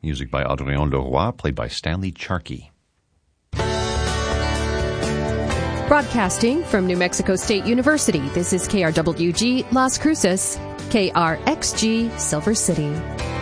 Music by Adrien Leroy, played by Stanley Charkey. Broadcasting from New Mexico State University, this is KRWG Las Cruces, KRXG Silver City.